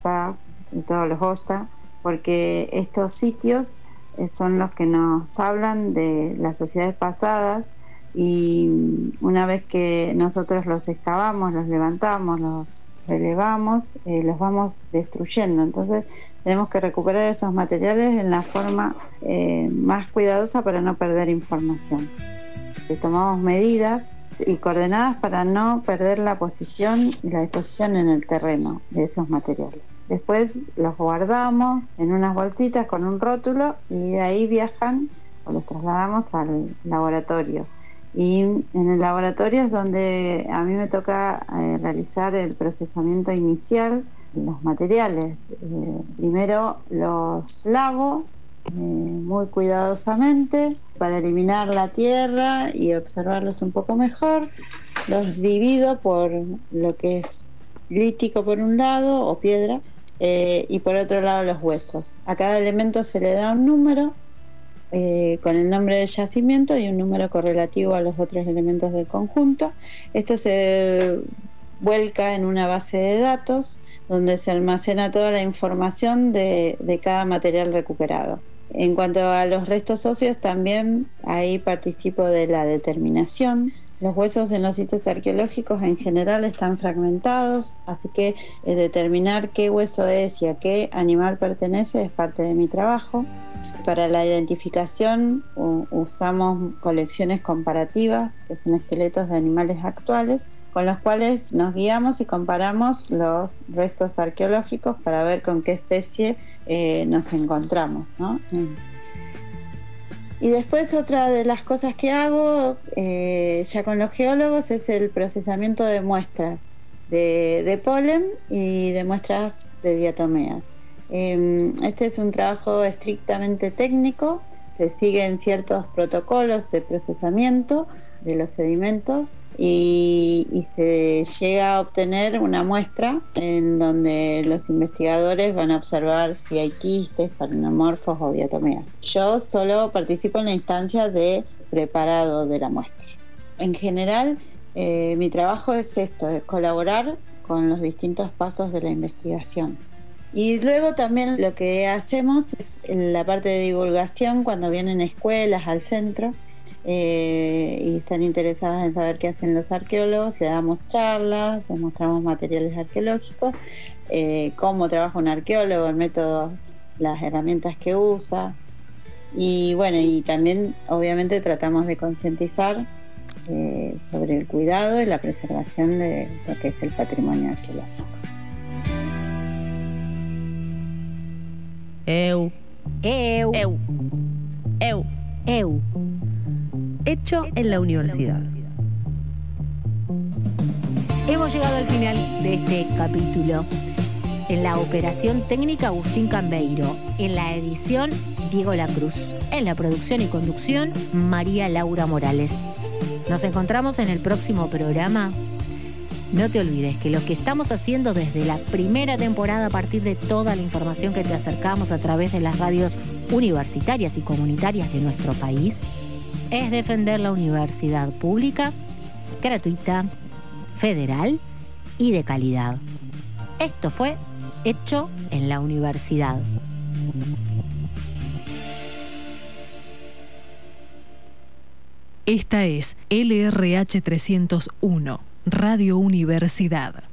y todos los OSA, porque estos sitios son los que nos hablan de las sociedades pasadas, y una vez que nosotros los excavamos, los levantamos, los relevamos, los vamos destruyendo. Entonces tenemos que recuperar esos materiales en la forma más cuidadosa para no perder información. Tomamos medidas y coordenadas para no perder la posición y la disposición en el terreno de esos materiales. Después los guardamos en unas bolsitas con un rótulo y de ahí viajan o los trasladamos al laboratorio. Y en el laboratorio es donde a mí me toca realizar el procesamiento inicial de los materiales. Primero los lavo muy cuidadosamente para eliminar la tierra y observarlos un poco mejor. Los divido por lo que es lítico por un lado o piedra, y por otro lado los huesos. A cada elemento se le da un número con el nombre del yacimiento y un número correlativo a los otros elementos del conjunto. Esto se vuelca en una base de datos donde se almacena toda la información de cada material recuperado. En cuanto a los restos óseos, también ahí participo de la determinación. Los huesos en los sitios arqueológicos en general están fragmentados, así que determinar qué hueso es y a qué animal pertenece es parte de mi trabajo. Para la identificación usamos colecciones comparativas, que son esqueletos de animales actuales, con los cuales nos guiamos y comparamos los restos arqueológicos para ver con qué especie nos encontramos, ¿no? Y después otra de las cosas que hago ya con los geólogos es el procesamiento de muestras de polen y de muestras de diatomeas. Este es un trabajo estrictamente técnico, se siguen ciertos protocolos de procesamiento de los sedimentos y se llega a obtener una muestra en donde los investigadores van a observar si hay quistes, paranomorfos o diatomeas. Yo solo participo en la instancia de preparado de la muestra. En general, mi trabajo es esto, es colaborar con los distintos pasos de la investigación. Y luego también lo que hacemos es la parte de divulgación cuando vienen escuelas al centro y están interesadas en saber qué hacen los arqueólogos, le damos charlas, les mostramos materiales arqueológicos, cómo trabaja un arqueólogo, el método, las herramientas que usa. Y bueno, y también obviamente tratamos de concientizar sobre el cuidado y la preservación de lo que es el patrimonio arqueológico. Hecho en la universidad. Hemos llegado al final de este capítulo. En la operación técnica, Agustín Cambeiro. En la edición, Diego Lacruz. En la producción y conducción, María Laura Morales. Nos encontramos en el próximo programa. No te olvides que lo que estamos haciendo desde la primera temporada, a partir de toda la información que te acercamos a través de las radios universitarias y comunitarias de nuestro país, es defender la universidad pública, gratuita, federal y de calidad. Esto fue Hecho en la Universidad. Esta es LRH 301, Radio Universidad.